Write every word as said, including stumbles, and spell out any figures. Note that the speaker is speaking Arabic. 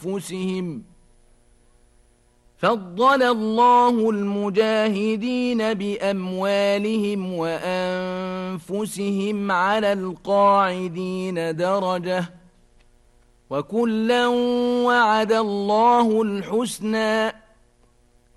أنفسهم فضل الله المجاهدين بأموالهم وأنفسهم على القاعدين درجة وكلا وعد الله الحسنى